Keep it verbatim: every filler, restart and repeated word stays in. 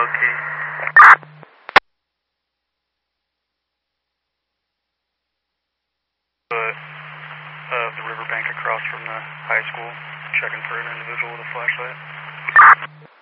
locate. Uh, uh, the riverbank across from the high school, checking for an individual with a flashlight.